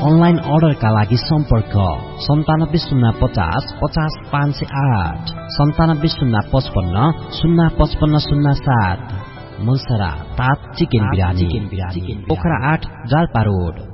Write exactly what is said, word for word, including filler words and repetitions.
Online अर्डरका लागि सम्पर्क सन्तानब्बे शून्य पचास पचास पाँच सय आठ सन्तानब्बे शून्य पचपन्न शून्य पचपन्न शून्य सात। मुलसरा तात चिकन बिरानी पोखरा आठ जाल्पा रोड।